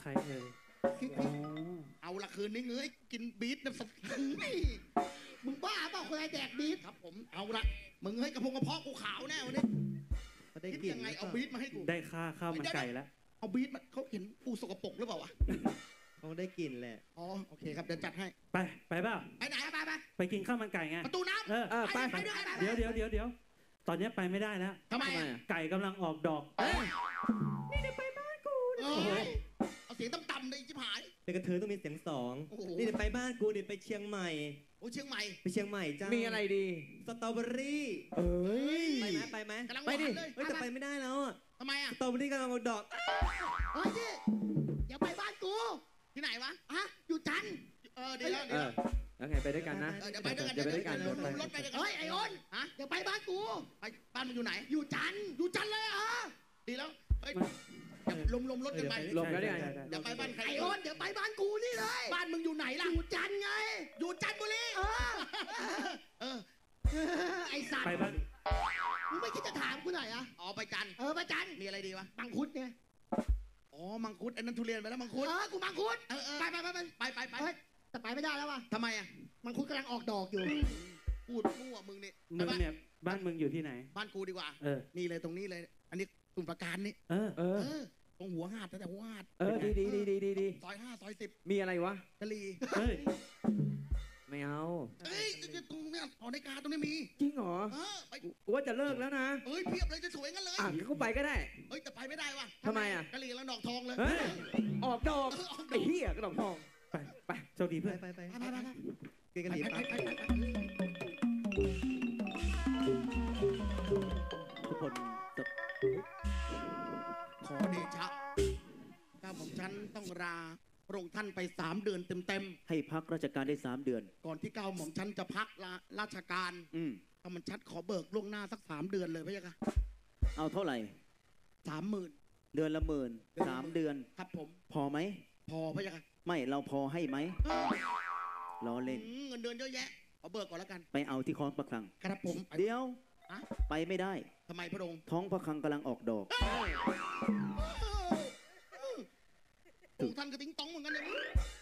รเอ่ยเอาละคืนนี้เงยกินบีทนะสักมึงบ้าเปล่าคนไรแดกบีทครับผมเอาละมึงเฮ้ยกระเพาะกูขาวแน่วันนี้ได้คิดกินยังไงเอาบีทมาให้กูได้ค่าข้าวมันไก่แล้วเอาบีทมาเขาเห็นกูสกปรกหรือเปล่าวะเขาได้กินแหละอ๋อโอเคครับเดี๋ยวจัดให้ไปเปล่าไปไหนไปไปกินข้าวมันไก่ไงประตูน้ำไปเดี๋ยวตอนนี้ไปไม่ได้แล้วทำไมไก่กำลังออกดอกนี่เดี๋ยวไปบ้านกูเอาเสียงต่ำๆเลยจิ๋มหายเป็นกระเทยต้องมีเสียงสองนี่เดี๋ยวไปบ้านกูเดี๋ยวไปเชียงใหม่โอ้เชียงใหม่ไปเชียงใหม่จ้ามีอะไรดีสตรอเบอรี่ไปไหมไปดิแต่ไปไม่ได้แล้วทำไมสตรอเบอรี่กำลังออกดอกเฮ้ยดิอย่าไปบ้านกูที่ไหนวะฮะอยู่จันดีแล้วแล้วไงไปด้วยกันนะเดี๋ยวไปด้วยกันรถไปด้วยกันเฮ้ยไอ้อ้นฮะอย่าไปบ้านกูไปบ้านมึงอยู่ไหนอยู่จันเลยดีแล้วเฮ้ยลมรถกันไปลมแล้วเนี่ยอย่าไปบ้านใครไอ้อ้นเดี๋ยวไปบ้านกูนี่เลยบ้านมึงอยู่ไหนล่ะอยู่จันไงอยู่จันบุรีไอ้สัตว์ไปบ้านมึงไม่คิดจะถามกูหน่อยอะอ๋อไปจันไปจันมีอะไรดีวะมังคุดไงอ๋อมังคุดไอ้นั่นทุเรียนไปแล้วมังคุดกูมังคุดไปแต่ไปไม่ได้แล้ววะทำไมอะมังคุดกำลังออกดอกอยู่พูดมั่วมึงเนี่ยบ้านมึงอยู่ที่ไหนบ้านกูดีกว่านี่เลยตรงนี้เลยอันนี้ตุ่มประการนี่ตรงหัวหาดแต่หัวหาดดีซอย5ซอย10 มีอะไรวะกะลีไม่เอาตรงนี้หอนาฬิกาตรงนี้มีจริงเหรอกูว่าจะเลิกแล้วนะเพียบเลยจะสวยงั้นเลยก็ไปก็ได้แต่ไปไม่ได้วะทำไมอ่ะกะลีแล้วดอกทองเลยออกดอกไอ้เหี้ยก็ดอกทองไปโชคดีเพื่อนไปกินกะหรี่ทุกคนขอเดชะก้าวของฉันต้องลาพระองค์ท่านไป3 เดือนเต็มให้พักราชการได้3 เดือนก่อนที่ก้าวของฉันจะพักราชการถ้ามันชัดขอเบิกล่วงหน้าสัก3 เดือนเลยพะยะค่ะเอาเท่าไหร่ 30,000 เดือนละ10,000 3 เดือนครับผมพอไหมพอพะยะค่ะไม่เราพอให้ไหมล้อเล่นเงินเดือนเยอะแยะขอเบิกก่อนแล้วกันไปเอาที่คลองประคลังครับผมเดี๋ยวไปไม่ได้ทำไมพระองค์ท้องประคลังกำลังออกดอกปู่ท่านก็ติ้งต้องเหมือนกันเลย